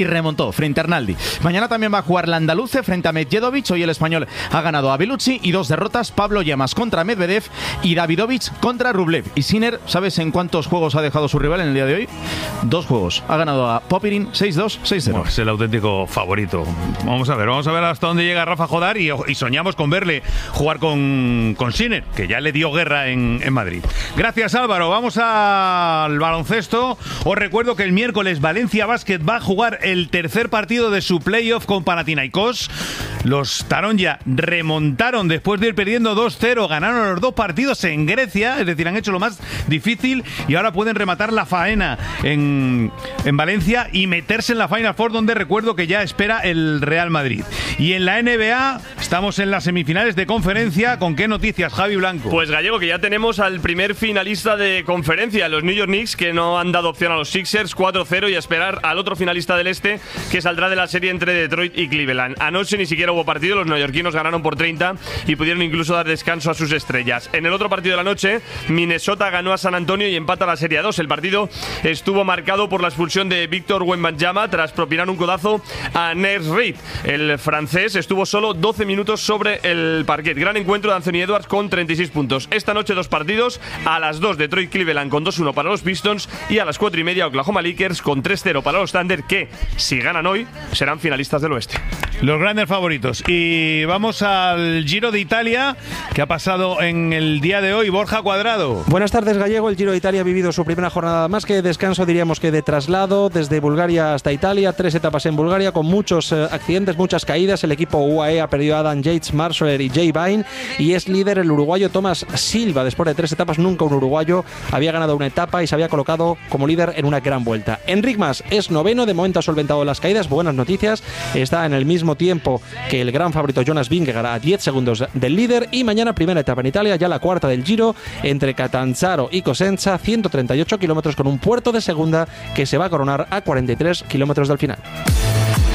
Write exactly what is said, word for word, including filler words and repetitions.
y remontó frente a Arnaldi. Mañana también va a jugar Landaluce frente a Medjedovic. Hoy el español ha ganado a Belucci y dos derrotas, Pablo Llamas contra Medvedev y Davidovich contra Rublev. Y Sinner, ¿sabes en cuántos juegos ha dejado su rival en el día de hoy? Dos juegos. Ha ganado a Popyrin seis dos, seis cero. Bueno, es el auténtico favorito. Vamos a ver, vamos a ver hasta dónde llega Rafa Jodar y, y soñamos con verle jugar con, con Sinner, que ya le dio guerra en, en Madrid. Gracias, Álvaro. Vamos al baloncesto. Os recuerdo que el miércoles Valencia Basket va a jugar el tercer partido de su playoff con Panathinaikos. Los Taronja remontaron después de ir perdiendo dos cero, ganaron los dos partidos en Grecia, es decir, han hecho lo más difícil y ahora pueden rematar la faena en, en Valencia y meterse en la Final Four, donde recuerdo que ya espera el Real Madrid. Y en la N B A estamos en las semifinales de conferencia. ¿Con qué noticias, Javi Blanco? Pues Gallego, que ya tenemos al primer finalista de conferencia, los New York Knicks, que no han dado opción a los Sixers, cuatro cero, y a esperar al otro finalista del este, que saldrá de la serie entre Detroit y Cleveland. Anoche ni siquiera hubo partido, los neoyorquinos ganaron por treinta y pudieron incluso dar descanso a sus estrellas. En el otro partido de la noche, Minnesota ganó a San Antonio y empata la serie a dos. El partido estuvo marcado por la expulsión de Víctor Wembanyama tras propinar un codazo a Ners Reid. El francés estuvo solo doce minutos sobre el parquet. Gran encuentro de Anthony Edwards con treinta y seis puntos. Esta noche dos partidos, a las dos Detroit-Cleveland con dos uno para los Pistons y a las cuatro y media Oklahoma Lakers con tres cero para los Thunder, que si ganan hoy serán finalistas del oeste. Los grandes favoritos. Y vamos al Giro de Italia, que ha pasado en el día de hoy. Borja Cuadrado. Buenas tardes, Gallego. El Giro de Italia ha vivido su primera jornada más que de descanso, diríamos que de traslado desde Bulgaria hasta Italia. Tres etapas en Bulgaria con muchos eh, accidentes, muchas caídas. El equipo U A E ha perdido a Adam Yates, Marsoler y Jay Vine, y es líder el uruguayo Tomás Silva. Después de tres etapas, nunca un uruguayo había ganado una etapa y se había colocado como líder en una gran vuelta. Enric Mas es noveno, de momento ha solventado las caídas. Buenas noticias, está en el mismo tiempo que el gran favorito Jonas Vingegaard, a diez segundos del líder. Y mañana primera etapa en Italia, ya la cuarta del Giro, entre Catanzaro y Cosenza, ciento treinta y ocho kilómetros con un puerto de segunda que se va a coronar a cuarenta y tres kilómetros del final.